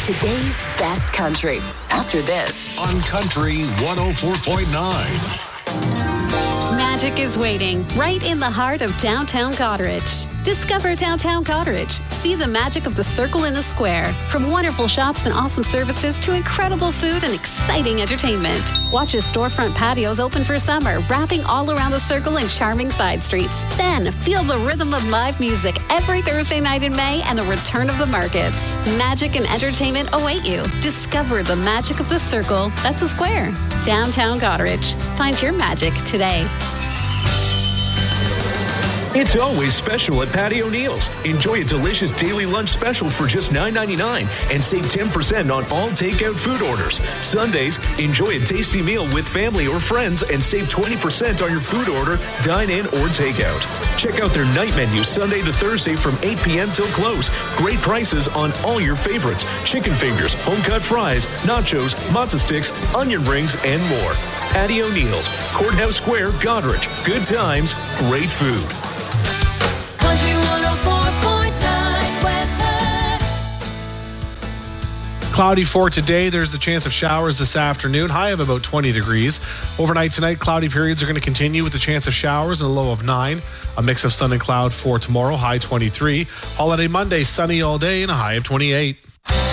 today's best country after this. On Country 104.9. Magic is waiting right in the heart of downtown Goderich. Discover downtown Goderich. See the magic of the Circle in the Square. From wonderful shops and awesome services to incredible food and exciting entertainment. Watch as storefront patios open for summer, wrapping all around the Circle and charming side streets. Then feel the rhythm of live music every Thursday night in May and the return of the markets. Magic and entertainment await you. Discover the magic of the Circle. That's a square. Downtown Goderich. Find your magic today. It's always special at Patty O'Neill's. Enjoy a delicious daily lunch special for just $9.99 and save 10% on all takeout food orders. Sundays, enjoy a tasty meal with family or friends and save 20% on your food order, dine in or takeout. Check out their night menu Sunday to Thursday from 8 p.m. till close. Great prices on all your favorites. Chicken fingers, home-cut fries, nachos, matzo sticks, onion rings, and more. Patty O'Neill's, Courthouse Square, Goderich. Good times, great food. Country 104.9 weather. Cloudy for today. There's the chance of showers this afternoon. High of about 20 degrees. Overnight tonight, cloudy periods are going to continue with the chance of showers and a low of 9. A mix of sun and cloud for tomorrow, high 23. Holiday Monday, sunny all day and a high of 28.